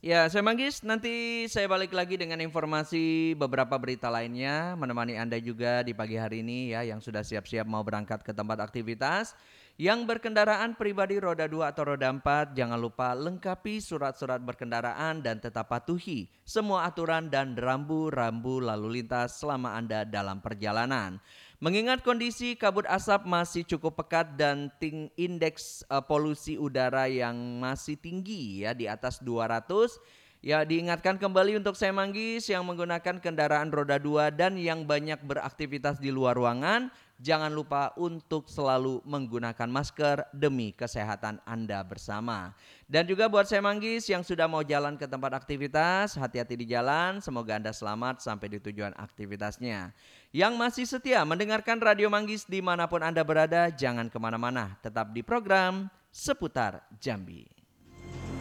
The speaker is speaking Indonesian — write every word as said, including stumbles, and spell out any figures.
Ya, saya Manggis, nanti saya balik lagi dengan informasi beberapa berita lainnya, menemani Anda juga di pagi hari ini ya, yang sudah siap-siap mau berangkat ke tempat aktivitas. Yang berkendaraan pribadi roda dua atau roda empat, jangan lupa lengkapi surat-surat berkendaraan dan tetap patuhi semua aturan dan rambu-rambu lalu lintas selama Anda dalam perjalanan. Mengingat kondisi kabut asap masih cukup pekat dan ting indeks eh, polusi udara yang masih tinggi ya di atas dua ratus, ya diingatkan kembali untuk saya Manggis yang menggunakan kendaraan roda dua dan yang banyak beraktivitas di luar ruangan, jangan lupa untuk selalu menggunakan masker demi kesehatan Anda bersama. Dan juga buat saya Manggis yang sudah mau jalan ke tempat aktivitas, hati-hati di jalan, semoga Anda selamat sampai di tujuan aktivitasnya. Yang masih setia mendengarkan Radio Manggis dimanapun Anda berada, jangan kemana-mana, tetap di program Seputar Jambi.